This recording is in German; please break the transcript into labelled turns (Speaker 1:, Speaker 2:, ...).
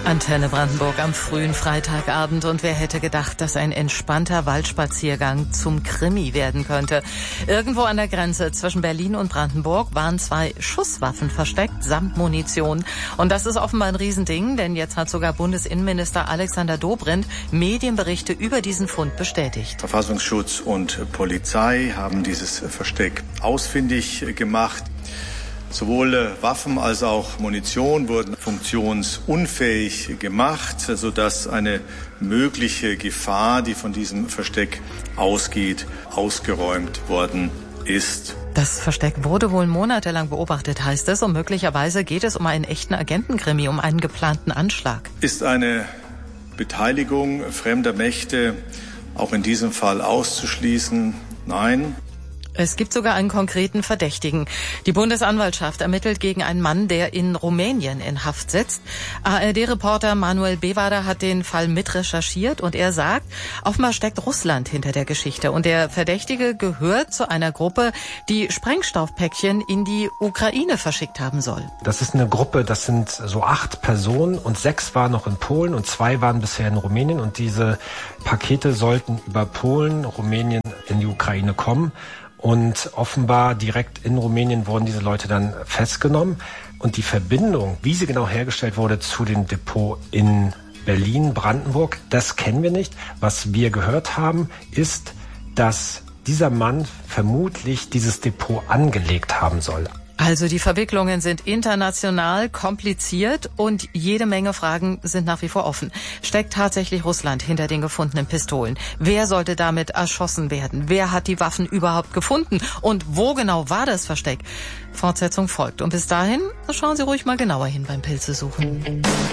Speaker 1: Antenne Brandenburg am frühen Freitagabend, und wer hätte gedacht, dass ein entspannter Waldspaziergang zum Krimi werden könnte. Irgendwo an der Grenze zwischen Berlin und Brandenburg waren 2 Schusswaffen versteckt, samt Munition. Und das ist offenbar ein Riesending, denn jetzt hat sogar Bundesinnenminister Alexander Dobrindt Medienberichte über diesen Fund bestätigt.
Speaker 2: Verfassungsschutz und Polizei haben dieses Versteck ausfindig gemacht. Sowohl Waffen als auch Munition wurden funktionsunfähig gemacht, sodass eine mögliche Gefahr, die von diesem Versteck ausgeht, ausgeräumt worden ist.
Speaker 1: Das Versteck wurde wohl monatelang beobachtet, heißt es, und möglicherweise geht es um einen echten Agentenkrimi, um einen geplanten Anschlag.
Speaker 2: Ist eine Beteiligung fremder Mächte auch in diesem Fall auszuschließen? Nein.
Speaker 1: Es gibt sogar einen konkreten Verdächtigen. Die Bundesanwaltschaft ermittelt gegen einen Mann, der in Rumänien in Haft sitzt. ARD-Reporter Manuel Bewader hat den Fall mitrecherchiert und er sagt, offenbar steckt Russland hinter der Geschichte. Und der Verdächtige gehört zu einer Gruppe, die Sprengstoffpäckchen in die Ukraine verschickt haben soll.
Speaker 3: Das ist eine Gruppe, das sind so 8 Personen und 6 waren noch in Polen und 2 waren bisher in Rumänien. Und diese Pakete sollten über Polen, Rumänien in die Ukraine kommen. Und offenbar direkt in Rumänien wurden diese Leute dann festgenommen. Und die Verbindung, wie sie genau hergestellt wurde zu dem Depot in Berlin, Brandenburg, das kennen wir nicht. Was wir gehört haben, ist, dass dieser Mann vermutlich dieses Depot angelegt haben soll.
Speaker 1: Also die Verwicklungen sind international kompliziert und jede Menge Fragen sind nach wie vor offen. Steckt tatsächlich Russland hinter den gefundenen Pistolen? Wer sollte damit erschossen werden? Wer hat die Waffen überhaupt gefunden? Und wo genau war das Versteck? Fortsetzung folgt. Und bis dahin schauen Sie ruhig mal genauer hin beim Pilze suchen.